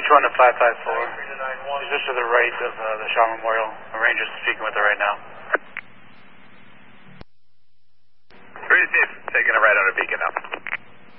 2 on the 554. She's just to the right of the Shaw Memorial. The ranger's speaking with her right now. Pretty safe, taking a right on a beacon now.